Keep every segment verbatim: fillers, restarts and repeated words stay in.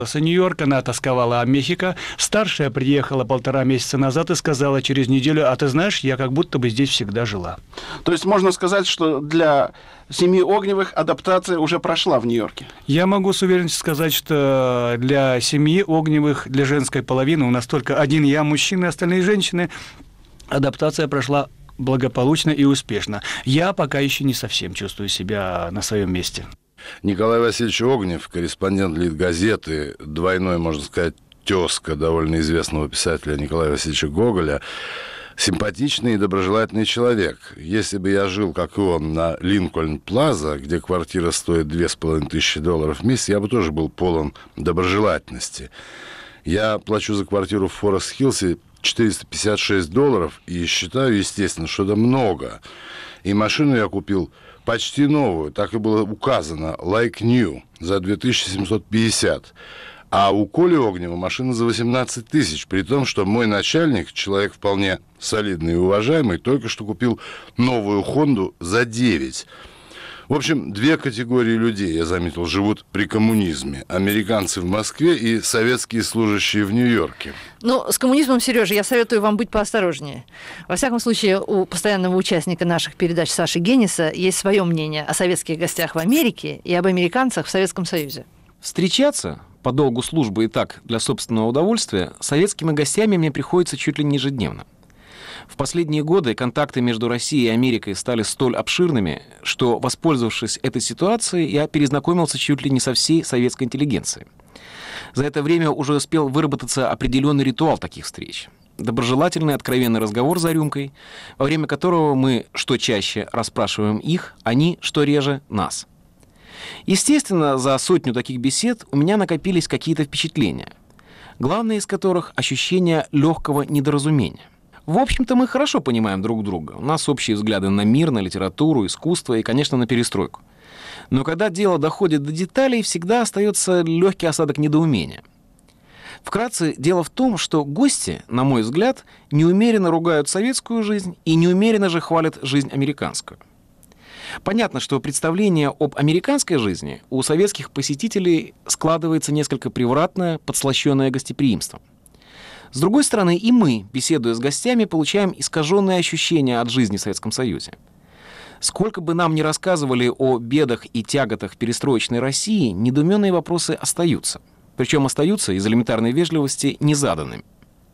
С Нью-Йорка она тосковала о Мехико. Старшая приехала полтора месяца назад и сказала через неделю: а ты знаешь, я как будто бы здесь всегда жила. То есть можно сказать, что для семьи Огневых адаптация уже прошла в Нью-Йорке? Я могу с уверенностью сказать, что для семьи Огневых, для женской половины, у нас только один я, мужчина, остальные женщины, адаптация прошла благополучно и успешно. Я пока еще не совсем чувствую себя на своем месте. Николай Васильевич Огнев, корреспондент Литгазеты, двойной, можно сказать, тезка довольно известного писателя Николая Васильевича Гоголя, симпатичный и доброжелательный человек. Если бы я жил, как и он, на Линкольн-Плаза, где квартира стоит две с половиной тысячи долларов в месяц, я бы тоже был полон доброжелательности. Я плачу за квартиру в Форест-Хиллсе четыреста пятьдесят шесть долларов и считаю, естественно, что это много. И машину я купил почти новую, так и было указано, like new, за две тысячи семьсот пятьдесят. А у Коли Огнева машина за восемнадцать тысяч, при том, что мой начальник, человек вполне солидный и уважаемый, только что купил новую Хонду за девять. В общем, две категории людей, я заметил, живут при коммунизме. Американцы в Москве и советские служащие в Нью-Йорке. Ну, с коммунизмом, Сережа, я советую вам быть поосторожнее. Во всяком случае, у постоянного участника наших передач Саши Генниса есть свое мнение о советских гостях в Америке и об американцах в Советском Союзе. Встречаться по долгу службы и так для собственного удовольствия с советскими гостями мне приходится чуть ли не ежедневно. В последние годы контакты между Россией и Америкой стали столь обширными, что, воспользовавшись этой ситуацией, я перезнакомился чуть ли не со всей советской интеллигенцией. За это время уже успел выработаться определенный ритуал таких встреч. Доброжелательный, откровенный разговор за рюмкой, во время которого мы что чаще расспрашиваем их, они что реже нас. Естественно, за сотню таких бесед у меня накопились какие-то впечатления, главное из которых — ощущение легкого недоразумения. В общем-то, мы хорошо понимаем друг друга. У нас общие взгляды на мир, на литературу, искусство и, конечно, на перестройку. Но когда дело доходит до деталей, всегда остается легкий осадок недоумения. Вкратце, дело в том, что гости, на мой взгляд, неумеренно ругают советскую жизнь и неумеренно же хвалят жизнь американскую. Понятно, что представление об американской жизни у советских посетителей складывается несколько превратное, подслащенное гостеприимством. С другой стороны, и мы, беседуя с гостями, получаем искаженные ощущения от жизни в Советском Союзе. Сколько бы нам ни рассказывали о бедах и тяготах перестроечной России, недоуменные вопросы остаются. Причем остаются из элементарной вежливости незаданными.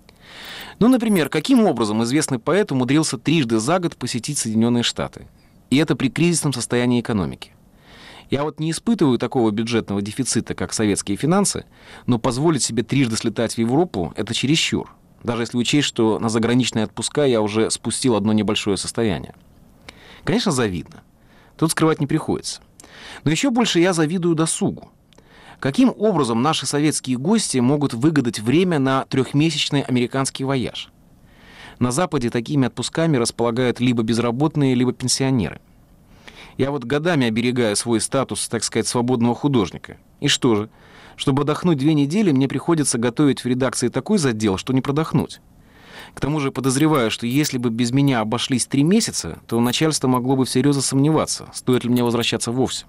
Ну, например, каким образом известный поэт умудрился трижды за год посетить Соединенные Штаты? И это при кризисном состоянии экономики. Я вот не испытываю такого бюджетного дефицита, как советские финансы, но позволить себе трижды слетать в Европу — это чересчур, даже если учесть, что на заграничные отпуска я уже спустил одно небольшое состояние. Конечно, завидно. Тут скрывать не приходится. Но еще больше я завидую досугу. Каким образом наши советские гости могут выгадать время на трехмесячный американский вояж? На Западе такими отпусками располагают либо безработные, либо пенсионеры. Я вот годами оберегаю свой статус, так сказать, свободного художника. И что же? Чтобы отдохнуть две недели, мне приходится готовить в редакции такой задел, что не продохнуть. К тому же подозреваю, что если бы без меня обошлись три месяца, то начальство могло бы всерьез сомневаться, стоит ли мне возвращаться вовсе.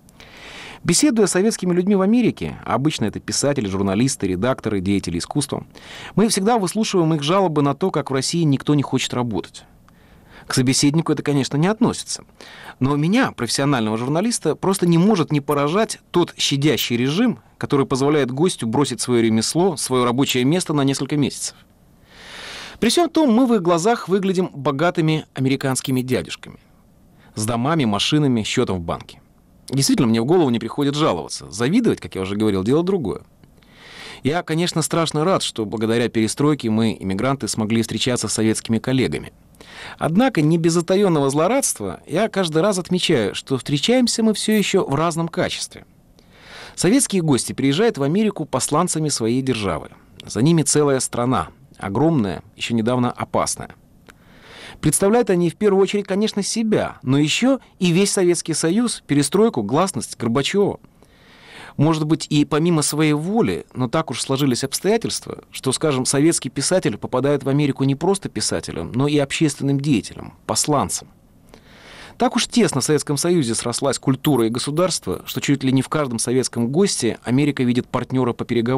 Беседуя с советскими людьми в Америке, а обычно это писатели, журналисты, редакторы, деятели искусства, мы всегда выслушиваем их жалобы на то, как в России никто не хочет работать. К собеседнику это, конечно, не относится. Но меня, профессионального журналиста, просто не может не поражать тот щадящий режим, который позволяет гостю бросить свое ремесло, свое рабочее место на несколько месяцев. При всем том, мы в их глазах выглядим богатыми американскими дядюшками. С домами, машинами, счетом в банке. Действительно, мне в голову не приходит жаловаться. Завидовать, как я уже говорил, дело другое. Я, конечно, страшно рад, что благодаря перестройке мы, иммигранты, смогли встречаться с советскими коллегами. Однако, не без затаенного злорадства, я каждый раз отмечаю, что встречаемся мы все еще в разном качестве. Советские гости приезжают в Америку посланцами своей державы. За ними целая страна, огромная, еще недавно опасная. Представляют они в первую очередь, конечно, себя, но еще и весь Советский Союз, перестройку, гласность Горбачева. Может быть, и помимо своей воли, но так уж сложились обстоятельства, что, скажем, советский писатель попадает в Америку не просто писателем, но и общественным деятелем, посланцем. Так уж тесно в Советском Союзе срослась культура и государство, что чуть ли не в каждом советском госте Америка видит партнера по переговорам.